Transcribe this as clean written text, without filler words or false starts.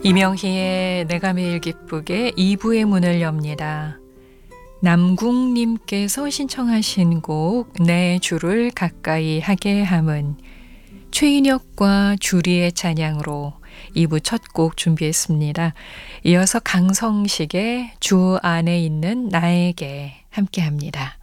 이명희의 내가 매일 기쁘게 2부의 문을 엽니다. 남궁님께서 신청하신 곡 내 주를 가까이 하게 함은 최인혁과 주리의 찬양으로 2부 첫 곡 준비했습니다. 이어서 강성식의 주 안에 있는 나에게 함께합니다.